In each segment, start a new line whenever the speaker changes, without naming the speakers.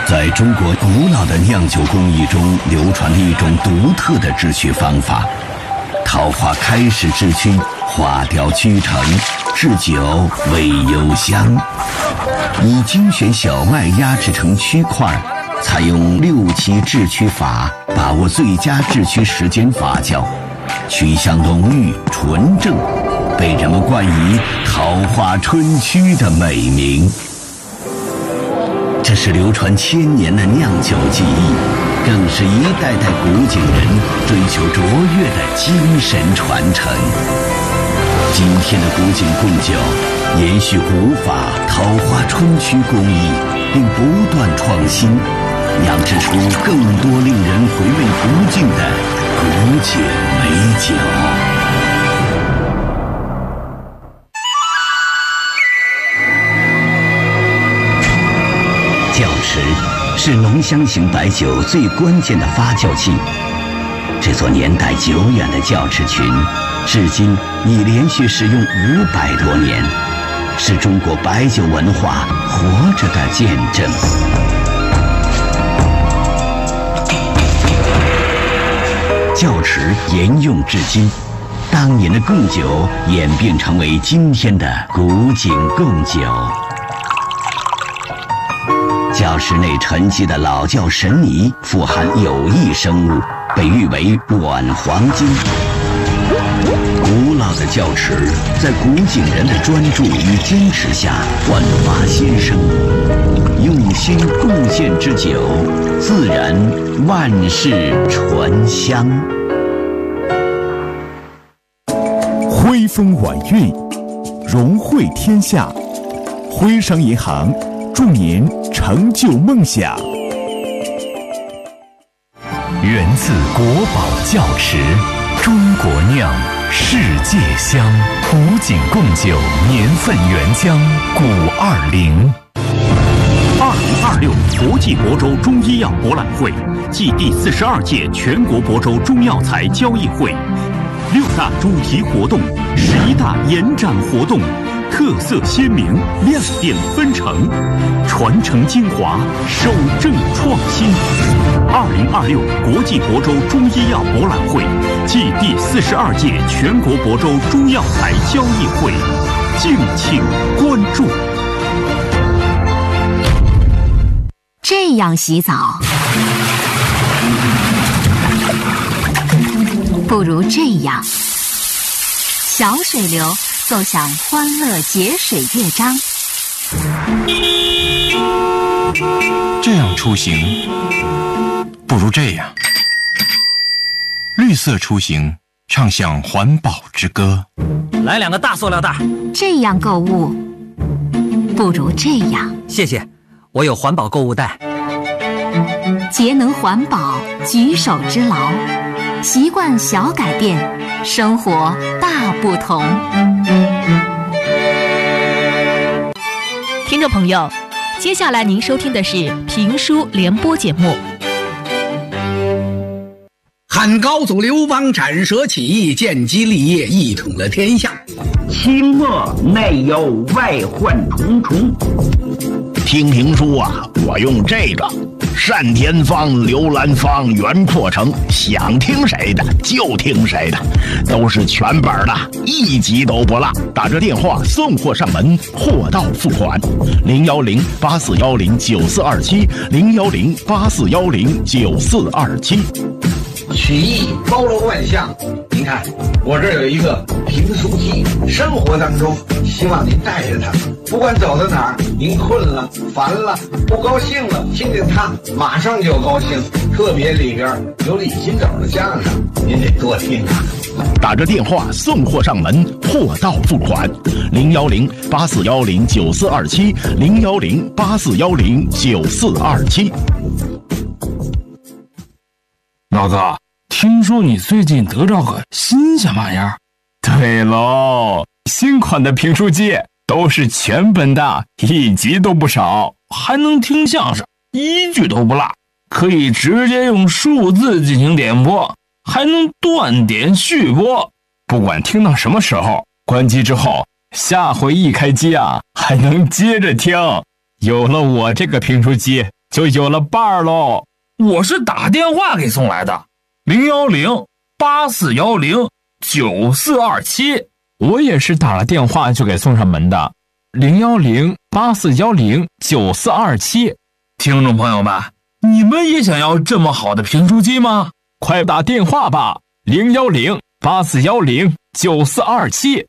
在中国古老的酿酒工艺中，流传了一种独特的制曲方法。桃花开始制曲，花雕曲成，制酒味幽香。以精选小麦压制成曲块，采用6期制曲法，把握最佳制曲时间发酵，曲香浓郁纯正，被人们冠以桃花春曲的美名。这是流传千年的酿酒技艺，更是一代代古井人追求卓越的精神传承。今天的古井贡酒延续古法桃花春曲工艺，并不断创新，酿制出更多令人回味无尽的古井美酒。窖池是浓香型白酒最关键的发酵器。这座年代久远的窖池群，至今已连续使用500多年，是中国白酒文化活着的见证。窖池沿用至今，当年的贡酒演变成为今天的古井贡酒。窖池内沉积的老窖神泥富含有益生物，被誉为软黄金。古老的窖池在古井人的专注与坚持下焕发新生，用心贡献之酒，自然万世醇香。
徽风晚韵，荣汇天下。徽商银行祝您成就梦想。
源自国宝窖池，中国酿，世界香。古井贡酒年份原浆520。
2026国际亳州中医药博览会暨第42届全国亳州中药材交易会，6大主题活动，11大延展活动，特色鲜明，亮点纷呈，传承精华，守正创新。2026国际亳州中医药博览会暨第42届全国亳州中药材交易会，敬请关注。
这样洗澡，不如这样。小水流奏响欢乐节水乐章。
这样出行，不如这样。绿色出行，唱响环保之歌。
来2个大塑料袋。
这样购物，不如这样。
谢谢，我有环保购物袋。
节能环保，举手之劳，习惯小改变，生活大不同。
听众朋友，接下来您收听的是评书联播节目。
汉高祖刘邦斩蛇起义，建基立业，一统了天下。
清末内忧外患重重。
听评书啊，我用这个单田芳、刘兰芳、袁阔成，想听谁的就听谁的，都是全本的，一集都不落。打着电话送货上门，货到付款。010-8410-9427，010-8410-9427。
曲艺包罗万象，您看我这儿有一个评书机，生活当中希望您带着它，不管走到哪儿，您困了、烦了、不高兴了，听见它马上就高兴。特别里边有李金斗的相声，您得多听啊。
打着电话送货上门，货到付款。010-8410-9427，010-8410-9427。
老子听说你最近得着个新鲜玩意儿。
对喽，新款的评书机都是全本的，一集都不少，
还能听相声，一句都不落，可以直接用数字进行点播，还能断点续播，
不管听到什么时候，关机之后下回一开机啊，还能接着听。有了我这个评书机， 就有了伴喽。
我是打电话给送来的，010-8410-9427。
我也是打了电话就给送上门的，010-8410-9427。
听众朋友们，你们也想要这么好的评书机吗？
快打电话吧，010-8410-9427。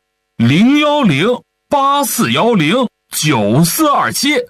010-8410-9427。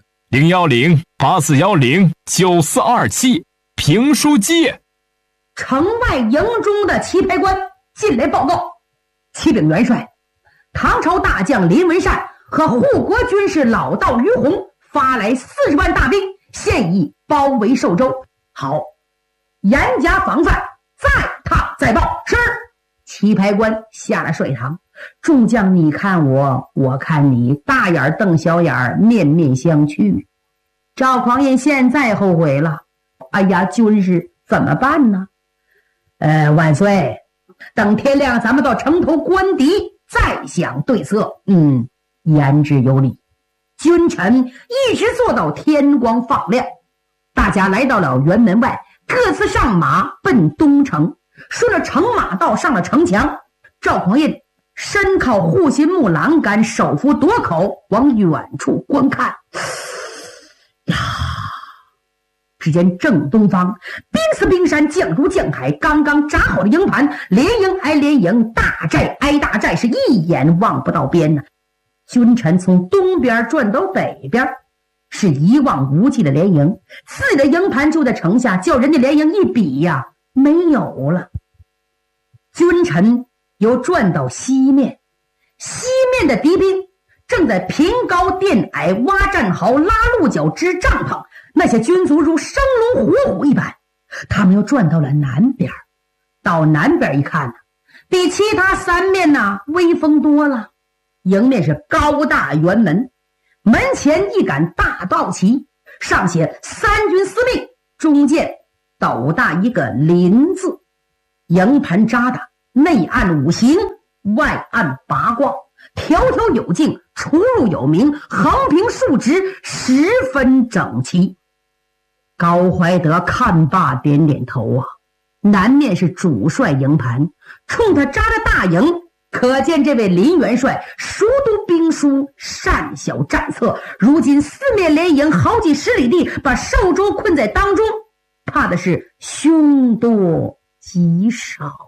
010-8410-9427。评书机。
城外营中的棋牌官进来报告，启禀元帅，唐朝大将林文善和护国军师老道于洪发来40万大兵，现已包围寿州。好，严加防范，再踏再报。是。棋牌官下了帅堂，众将你看我，我看你，大眼瞪小眼，面面相觑。赵匡胤现在后悔了，哎呀，军师怎么办呢？万岁，等天亮咱们到城头观敌，再想对策。言之有理。君臣一直做到天光放亮，大家来到了辕门外，各自上马奔东城。顺着城马道上了城墙，赵匡胤身靠护心木栏杆，手扶垛口，往远处观看。呀！只见正东方，兵似冰山，将如将海，刚刚扎好的营盘，连营挨连营，大寨挨大寨，是一眼望不到边呢。君臣从东边转到北边，是一望无际的连营，自己的营盘就在城下，叫人家连营一比呀，没有了。君臣又转到西面，西面的敌兵正在平高垫矮，挖战壕，拉鹿角，支帐篷，那些军卒如生龙活虎一般。他们又转到了南边，到南边一看呢，比其他三面呢威风多了。迎面是高大辕门，门前一杆大道旗，上写三军司令，中间斗大一个林字。营盘扎的内按5行，外按8卦，条条有径，出入有名，横平竖直，十分整齐。高怀德看罢点点头啊，南面是主帅营盘，冲他扎的大营，可见这位林元帅熟读兵书，善晓战策。如今四面连营好几十里地，把寿州困在当中，怕的是凶多吉少。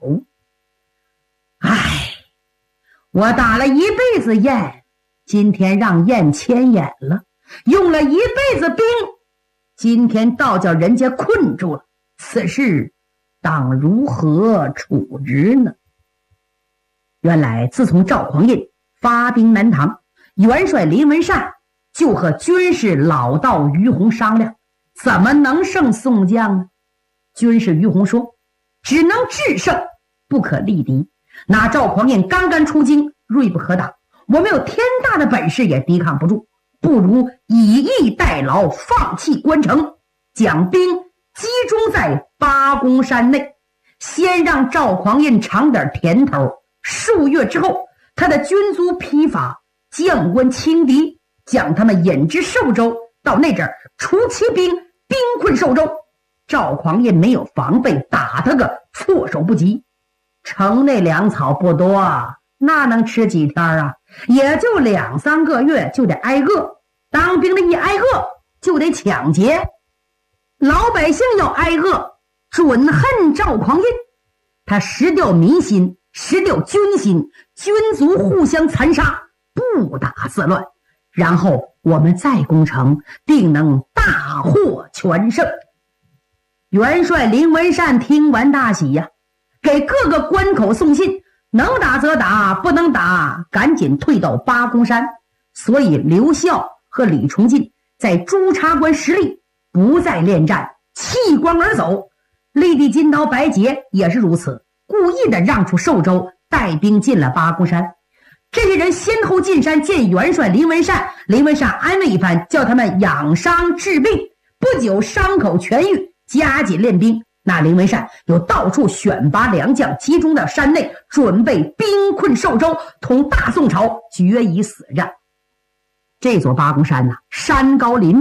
唉，我打了一辈子雁，今天让雁牵眼了，用了一辈子兵，今天倒叫人家困住了，此事当如何处置呢？原来自从赵匡胤发兵南唐，元帅林文善就和军师老道于洪商量，怎么能胜宋将呢？军师于洪说，只能制胜，不可力敌。那赵匡胤刚刚出京，锐不可挡，我们有天大的本事也抵抗不住，不如以逸待劳，放弃关城，将兵集中在八公山内，先让赵匡胤尝点甜头。数月之后，他的军卒披发，将官轻敌，将他们引至寿州，到那阵除骑兵，兵困寿州。赵匡胤没有防备，打他个措手不及。城内粮草不多，那能吃几天啊？也就2、3个月就得挨饿，当兵的一挨饿就得抢劫，老百姓要挨饿，准恨赵匡胤。他失掉民心，失掉军心，军卒互相残杀，不打自乱，然后我们再攻城，定能大获全胜。元帅林文善听完大喜呀，给各个关口送信，能打则打，不能打赶紧退到八公山。所以刘孝和李崇进在朱察关实力，不再恋战，弃关而走。立地金刀白杰也是如此，故意的让出寿州，带兵进了八公山。这些人先后进山见元帅林文善，林文善安慰一番，叫他们养伤治病，不久伤口痊愈，加紧练兵。那林文善又到处选拔良将，集中到山内，准备兵困寿州，同大宋朝决一死战。这座八公山山高林密，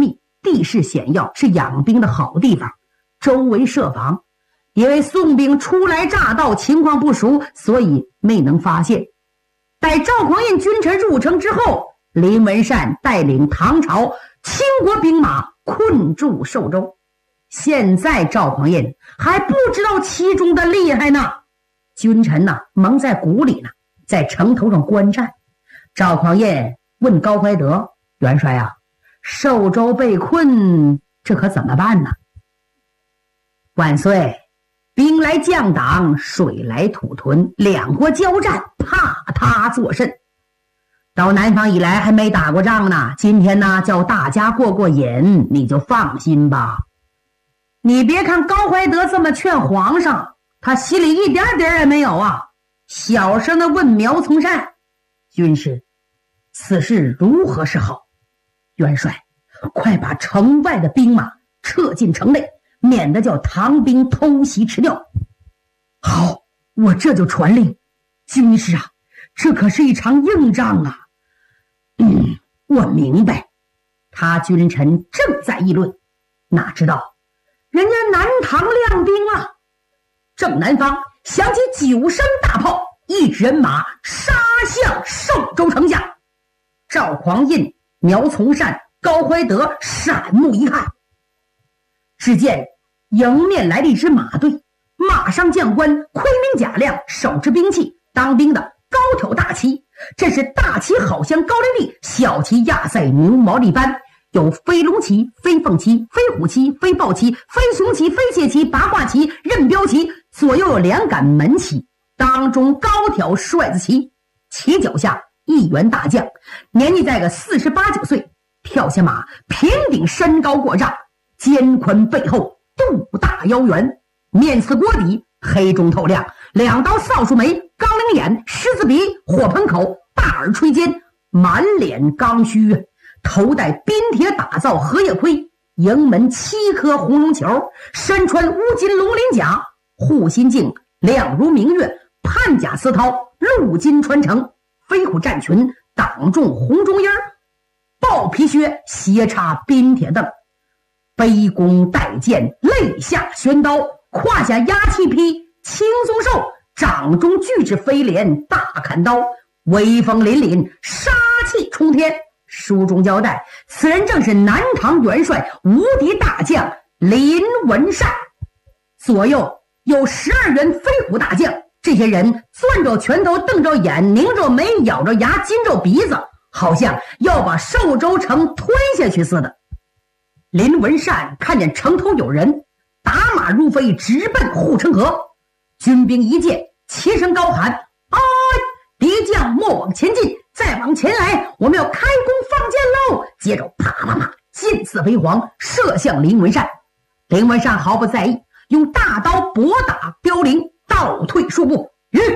地势险要，是养兵的好地方，周围设防。因为宋兵初来乍到，情况不熟，所以没能发现。待赵匡胤君臣入城之后，林文善带领唐朝倾国兵马困住寿州。现在赵匡胤还不知道其中的厉害呢，君臣呢蒙在鼓里呢，在城头上观战。赵匡胤问高怀德：“元帅啊，寿州被困，这可怎么办呢？”万岁，兵来将挡，水来土屯，两国交战，怕他作甚？到南方以来还没打过仗呢，今天呢叫大家过过瘾，你就放心吧。你别看高怀德这么劝皇上，他心里一点点也没有啊。小声的问苗从善：“军师，此事如何是好？”元帅，快把城外的兵马撤进城内，免得叫唐兵偷袭吃掉。好，我这就传令。军师啊，这可是一场硬仗啊。我明白。他君臣正在议论，哪知道人家南唐亮兵了。正南方响起9声大炮，一支人马杀向寿州城下。赵匡胤、苗从善、高怀德闪目一看，只见迎面来了一支马队，马上将官盔明甲亮，手持兵器，当兵的高挑大旗。这是大旗好像高丽丽，小旗压在牛毛立斑，有飞龙旗、飞凤旗、飞虎旗、飞豹旗、飞熊旗、飞蟹旗、八卦旗、任标旗，左右有2杆门旗，当中高挑帅字旗，旗脚下一员大将，年纪在个48、9岁，跳下马，平顶身高过丈，肩宽背厚，肚大腰圆，面似锅底，黑中透亮，2刀扫帚眉，钢铃眼，狮子鼻，火盆口，大耳垂肩，满脸刚须，头戴冰铁打造荷叶盔，营门7颗红绒球，身穿乌金龙鳞甲，护心镜亮如明月，判甲丝绦，鹿筋穿成，飞虎战裙挡中红中衣，豹皮靴斜插冰铁凳，背弓带剑，肋下悬刀，胯下压气披，青松兽，掌中巨制飞镰，大砍刀，威风凛凛，杀气冲天。书中交代，此人正是南唐元帅无敌大将林文善。左右有12员飞虎大将，这些人攥着拳头，瞪着眼，拧着眉，咬着牙，金着鼻子，好像要把寿州城推下去似的。林文善看见城头有人，打马如飞，直奔护城河。军兵一见，齐声高喊：“哎！敌将莫往前进，再往前来，我们要开弓放箭喽！”接着啪啪啪，箭似飞蝗，射向林文善。林文善毫不在意，用大刀搏打标铃，倒退数步。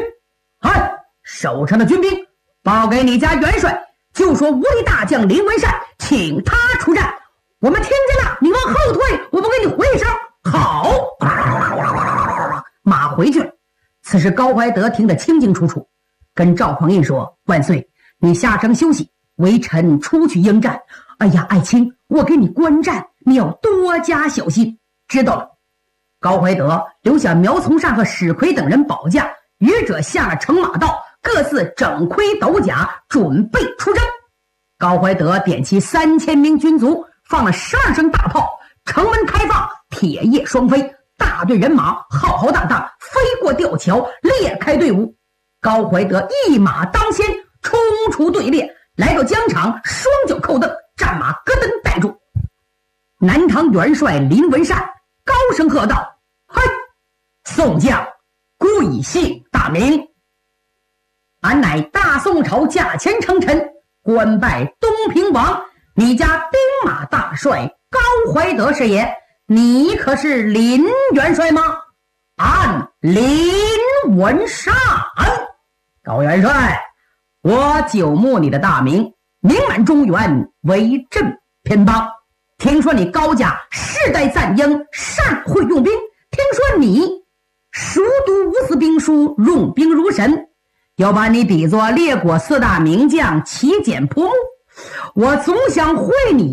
守城的军兵报给你家元帅，就说无敌大将林文善，请他出战。我们听见了，你往后退，我们给你回一声好。马回去了。此时高怀德听得清清楚楚，跟赵匡胤说：“万岁，你下城休息，微臣出去应战。哎呀，爱卿，我给你观战，你要多加小心。”知道了。高怀德留下苗从善和史奎等人保驾，余者下了城马道，各自整盔斗甲，准备出征。高怀德点齐3000名军卒，放了12声大炮，城门开放，铁叶双飞，大队人马浩浩荡荡飞过吊桥，裂开队伍。高怀德一马当先，冲出队列，来到疆场，双脚扣蹬，战马咯噔带住。南唐元帅林文善高声喝道：“嘿，宋将贵姓大名？”“俺乃大宋朝驾前称臣，官拜东平王，你家兵马大帅高怀德是也。你可是林元帅吗？”“俺林文善。”“高元帅，我久慕你的大名，名满中原，为朕偏帮。听说你高家世代赞英，善会用兵，听说你熟读无字兵书，用兵如神，要把你比作列国4大名将，奇简朴木。我总想会你一会，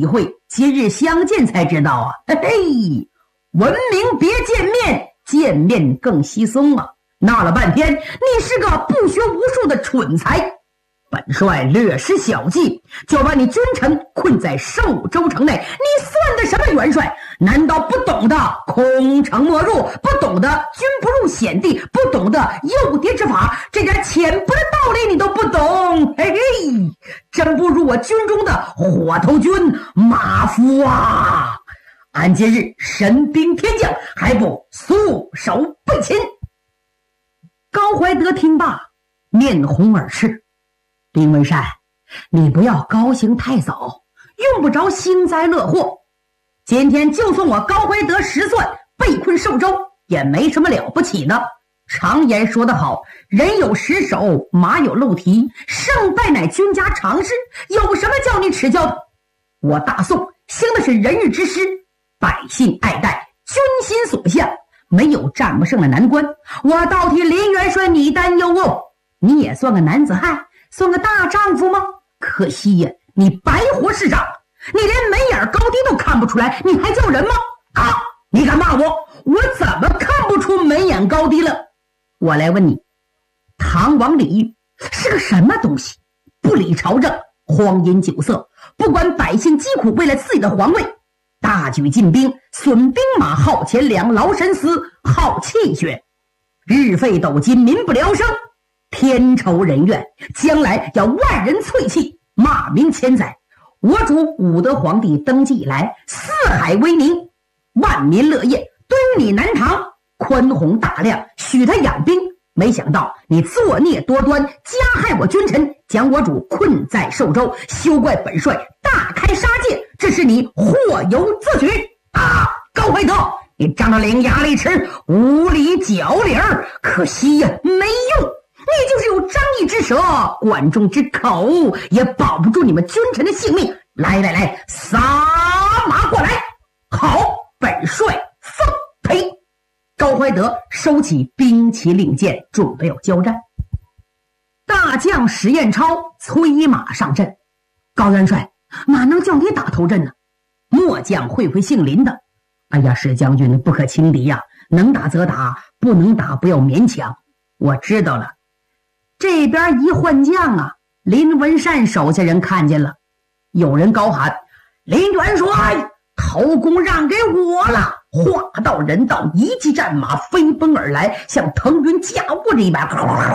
今日相见才知道啊，嘿嘿，闻名别见面，见面更稀松啊！闹了半天，你是个不学无术的蠢材。本帅略施小计，就把你君臣困在寿州城内，你算的什么元帅？难道不懂得空城莫入，不懂得君不入险地，不懂得诱敌之法，这点浅薄的道理你都不懂？嘿嘿，真不如我军中的火头军马夫啊！俺今日神兵天将，还不束手备擒？高怀德听罢，面红耳赤。林文善，你不要高兴太早，用不着幸灾乐祸。今天就算我高怀德失算被困寿州，也没什么了不起的。常言说得好，人有失手，马有漏蹄，胜败乃军家常事，有什么叫你耻教的？我大宋兴的是人日之师，百姓爱戴，军心所向，没有战不胜的难关。我倒替林元帅你担忧哦。你也算个男子汉，算个大丈夫吗？可惜呀，你白活市长，你连眉眼高低都看不出来，你还叫人吗？啊！你敢骂我？我怎么看不出眉眼高低了？我来问你，唐王李煜是个什么东西？不理朝政，荒淫酒色，不管百姓疾苦，为了自己的皇位，大举进兵，损兵马，耗钱粮，劳神思，耗气血，日费斗金，民不聊生，天仇人怨，将来要万人唾弃，骂名千载。我主武德皇帝登基以来，四海为民，万民乐业，对于你南唐宽宏大量，许他养兵。没想到你作孽多端，加害我君臣，将我主困在寿州，休怪本帅大开杀戒，这是你祸由自取啊！高怀德，你仗着伶牙俐齿，无理脚理儿，可惜呀，没用。你就是有张翼之舌，管仲之口，也保不住你们君臣的性命。来来来，撒马过来！好，本帅奉陪。高怀德收起兵旗令箭，准备要交战。大将史彦超催马上阵。高元帅，哪能叫你打头阵呢？末将会姓林的。哎呀，史将军不可轻敌呀，能打则打，不能打不要勉强。我知道了。这边一换将啊，林文善手下人看见了，有人高喊：林元帅，头功让给我了！话到人到，一骑战马飞奔而来，像腾云驾雾的一般。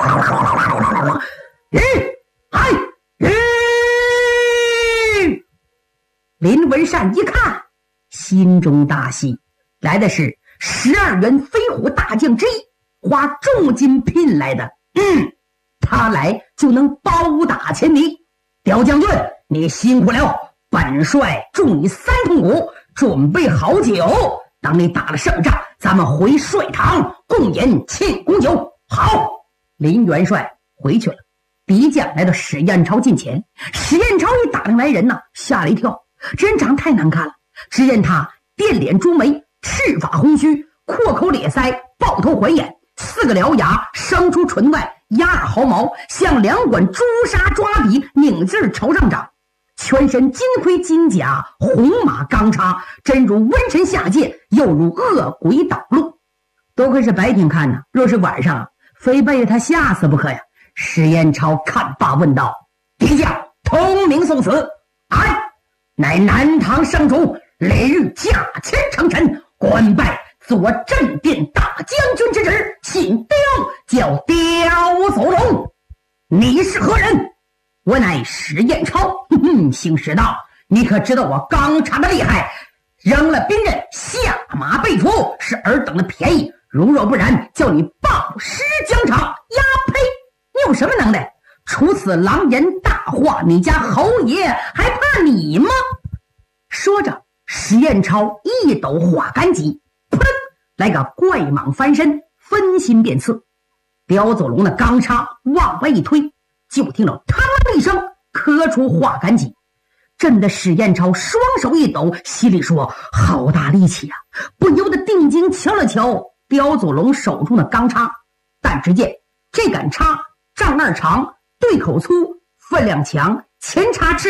林文善一看，心中大喜，来的是12员飞虎大将之一，花重金聘来的。他来就能包打千敌。刁将军，你辛苦了，本帅祝你3通鼓，准备好酒，等你打了胜仗，咱们回帅堂共饮庆功酒。好，林元帅回去了。敌将来到史彦超近前，史彦超一打量来人呐，吓了一跳，这人长太难看了。只见他电脸朱眉，赤发红须，阔口咧腮，豹头环眼，4个獠牙生出唇外，压耳毫毛，像2管朱砂抓笔，拧劲儿朝上长。全身金盔金甲，红马钢叉，真如瘟神下界，又如恶鬼挡路。多亏是白天看呢，若是晚上，非被他吓死不可呀。史彦超看罢问道：敌将通名送死，乃南唐圣主李煜驾前称臣，官拜左镇殿大将军之职，姓刁，叫刁走龙。你是何人？我乃史彦超。姓史道，你可知道我钢叉的厉害？扔了兵刃，下马被俘，是尔等的便宜。如若不然，叫你暴尸疆场。呀呸！你有什么能耐？除此狼言大话，你家侯爷还怕你吗？说着，史彦超一抖化杆戟，砰，来个怪蟒翻身，分心便刺。刁走龙的钢叉往外一推，就听到嘡的一声，磕出化杆戟，震得史彦超双手一抖，心里说：好大力气啊！不由得定睛瞧了瞧刁走龙手中的钢叉，但只见这杆叉丈2长，对口粗，分量强，前插翅，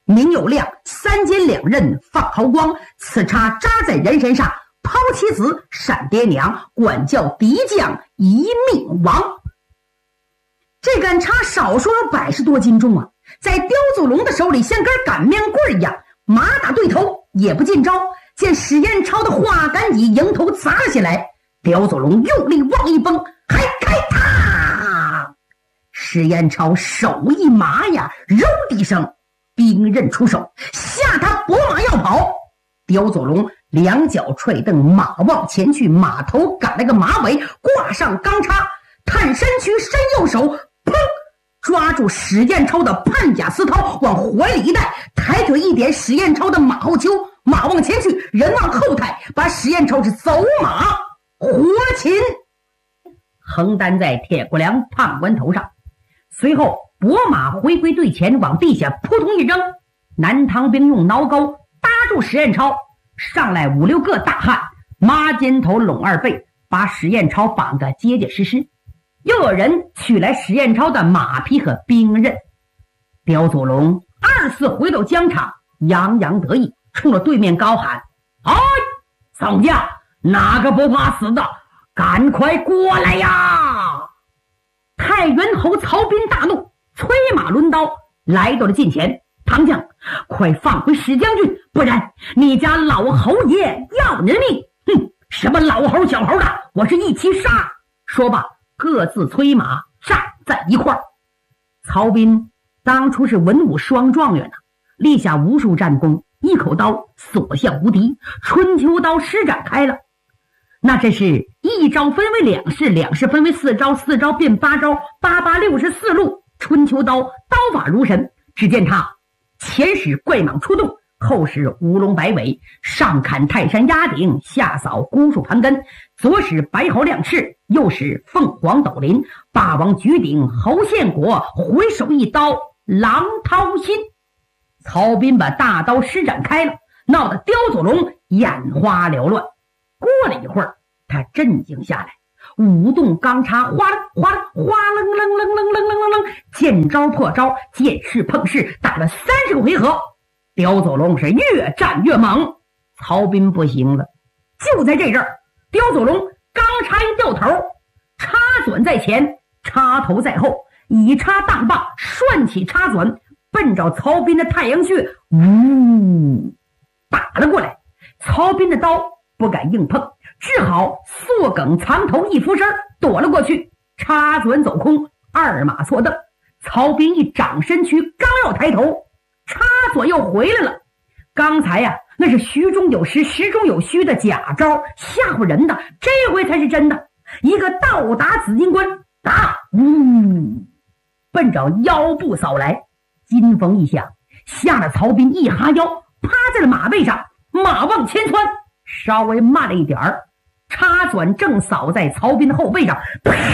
明有亮，三尖两刃放毫光，此叉扎在人身上，抛妻子闪爹娘，管教敌将一命亡。这杆叉少说有100多斤重啊，在刁祖龙的手里像根擀面棍一样，马打对头也不见招。见史彦超的画杆戟迎头砸了下来，刁祖龙用力往一崩，还开他！史彦超手一麻呀，揉的一声，兵刃出手，吓他拨马要跑。刁祖龙两脚踹蹬，马往前去，马头赶了个马尾，挂上钢叉，探身躯，伸右手，砰！抓住史彦超的判甲丝绦，往怀里一带，抬腿一点史彦超的马后丘，马往前去，人往后抬，把史彦超是走马活擒，横担在铁骨梁判官头上。随后拨马回归队前，往地下扑通一扔，南唐兵用挠钩搭住史彦超，上来5、6个大汉，抹肩头拢2背，把史彦超绑得结结实实。又有人取来史彦超的马匹和兵刃。刁祖龙2次回到疆场，洋洋得意，冲着对面高喊：哎，宋家哪个不怕死的，赶快过来呀！太原侯曹彬大怒，催马抡刀来到了近前，唐将，快放回史将军，不然你家老侯爷要你的命！哼，什么老猴小猴的，我是一起杀！说罢各自催马站在一块儿。曹彬当初是文武双状元立下无数战功，一口刀所向无敌，春秋刀施展开了。那这是一招分为2式，2式分为4招，4招变8招，8×864路，春秋刀刀法如神。只见他前使怪蟒出洞，后使乌龙摆尾，上砍泰山压顶，下扫孤树盘根，左使白毫亮翅，右使凤凰斗林，霸王举鼎侯献果，回手一刀狼掏心。曹彬把大刀施展开了，闹得刁祖龙眼花缭乱。过了一会儿，他镇静下来，舞动钢叉，哗啦哗啦哗楞楞楞楞楞楞楞，见招破招，见势碰势，打了30个回合。刁祖龙是越战越猛，曹彬不行了。就在这阵儿，刁祖龙钢叉一掉头，叉转在前，叉头在后，以叉当棒，涮起叉转，奔着曹彬的太阳穴呜打了过来。曹彬的刀不敢硬碰，只好缩梗藏头一俯身躲了过去，插转走空，2马错蹬。曹彬一掌身躯，刚要抬头，插转又回来了。刚才呀，那是虚中有实，实中有虚的假招，吓唬人的，这回才是真的。一个倒打紫金冠，打奔着腰部扫来。金风一响，吓得曹彬一哈腰，趴在了马背上，马往前窜，稍微慢了一点儿，插转正扫在曹彬的后背上，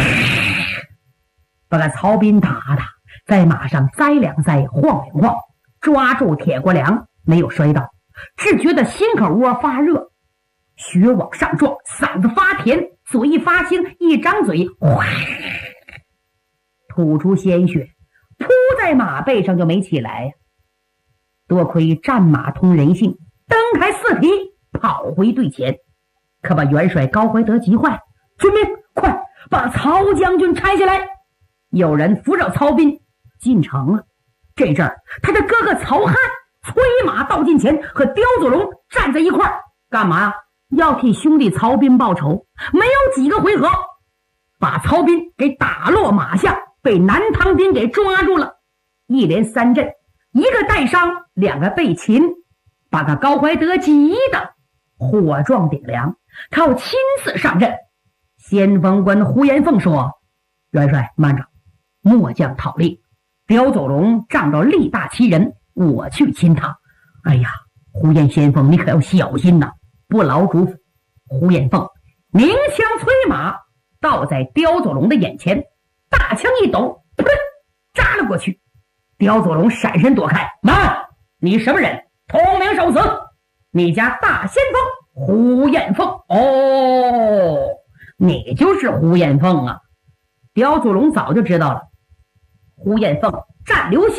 把曹彬打在马上栽2栽，晃2晃，抓住铁锅梁，没有摔倒，只觉得心口窝发热，血往上撞，嗓子发甜，嘴一发青，一张嘴吐出鲜血，扑在马背上就没起来呀。多亏战马通人性，蹬开4蹄跑回队前，可把元帅高怀德急坏，军兵快把曹将军拆下来。有人扶着曹彬进城了。这阵儿他的哥哥曹汉催马到近前，和刁祖龙站在一块儿，干嘛呀？要替兄弟曹彬报仇。没有几个回合，把曹彬给打落马下，被南唐兵给抓住了。一连3阵，一个带伤，2个被擒，把他高怀德急的火撞顶梁，他要亲自上阵。先锋官胡延凤说：元帅慢着，末将讨令，刁祖龙仗着力大欺人，我去亲他。哎呀，胡延先锋你可要小心呐，不劳嘱咐。胡延凤鸣枪催马倒在刁祖龙的眼前，大枪一抖，噗，扎了过去。刁祖龙闪身躲开，慢，你什么人？通名受死！你家大先锋胡延凤。哦，你就是胡延凤啊。刁祖龙早就知道了，胡延凤战刘秀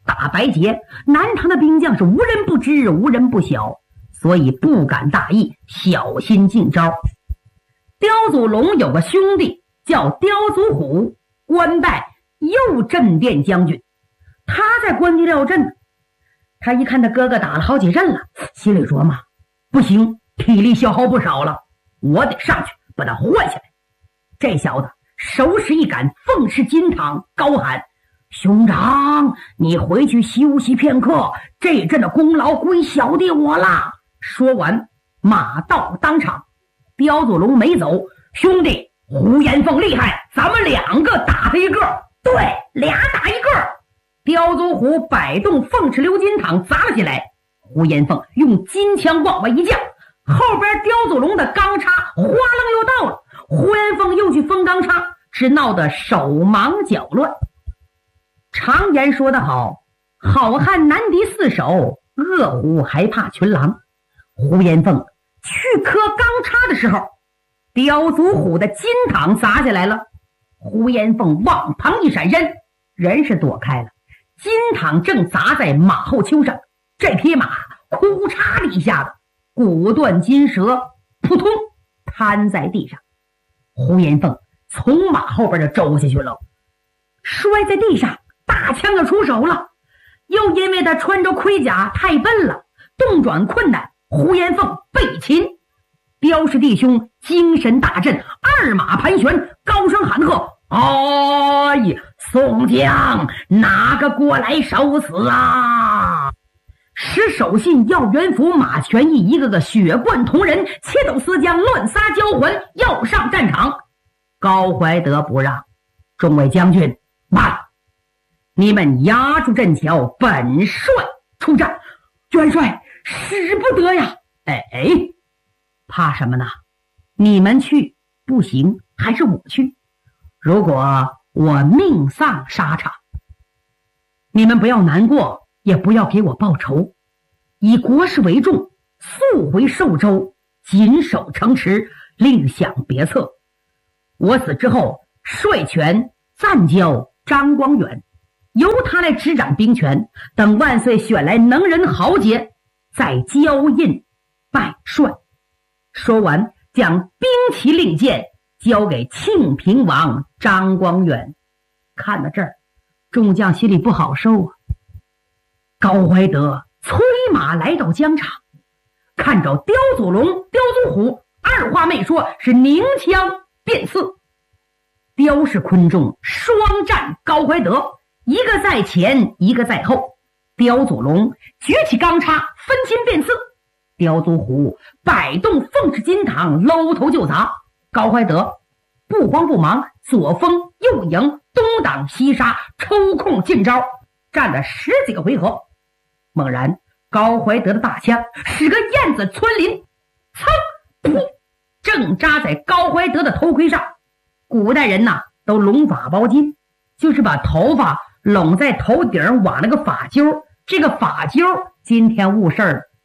大白节，南唐的兵将是无人不知，无人不晓，所以不敢大意，小心进招。刁祖龙有个兄弟叫刁祖虎，官拜右镇殿将军，他在关帝料阵。他一看他哥哥打了好几阵了，心里琢磨，不行，体力消耗不少了，我得上去把他换下来。这小子手使一杆凤翅金镗，高喊：兄长，你回去休息片刻，这阵的功劳归小弟我啦。说完马到当场。刁祖龙没走，兄弟，胡延凤厉害，咱们2个打他一个。对，2打1个。刁祖虎摆动凤翅鎏金镗砸了起来，胡延凤用金枪往外一架，后边刁祖龙的钢叉哗楞又到了，胡延凤又去封钢叉，只闹得手忙脚乱。常言说得好，好汉难敌4手，恶虎还怕群狼。胡延凤去磕钢叉的时候，刁祖虎的金镗砸下来了，胡延凤往旁一闪身，人是躲开了，金镗正砸在马后丘上，这匹马哭嚓的一下子骨断筋折，扑通瘫在地上。胡延凤从马后边就周下去了，摔在地上，大枪就出手了。又因为他穿着盔甲太笨了，动转困难，胡延凤被擒。刁氏弟兄精神大振，2马盘旋，高声喊喝：哎，宋江，哪个过来受死啊！使守信要元福、马全义一个个血贯铜人，切斗私将，乱撒交环，要上战场。高怀德不让，众位将军慢，你们压住阵桥，本帅出战。元帅，使不得呀！哎，怕什么呢？你们去不行，还是我去。如果我命丧沙场，你们不要难过，也不要给我报仇，以国事为重，速回寿州，谨守城池，另想别策。我死之后，帅权暂交张光远，由他来执掌兵权，等万岁选来能人豪杰，再交印拜帅。说完，将兵旗令箭交给庆平王张光远。看到这儿，众将心里不好受啊。高怀德催马来到疆场，看着刁祖龙、刁祖虎，二话没说，是拧枪便刺。刁氏昆仲双战高怀德，一个在前，一个在后。刁祖龙举起钢叉，分心便刺。刁祖虎摆动凤翅金镗，搂头就砸。高怀德不慌不忙，左封右迎，东挡西杀，抽空进招，战了10几个回合。猛然高怀德的大枪使个燕子穿林，噌噗，正扎在高怀德的头盔上。古代人呐，都拢发包巾，就是把头发拢在头顶，挽了个发揪。这个发揪今天误事儿